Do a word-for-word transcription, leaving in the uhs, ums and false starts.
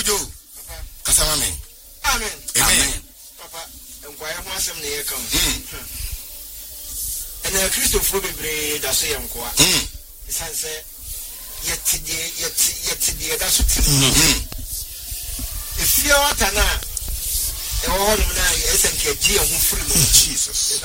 Joe. Kasamame. Amen. Amen. Papa, and why am I some near come? And a Christopher be the same qua. It's answer yet today, yet yet today, that's what if you're Tana, all of them is a G and free Jesus.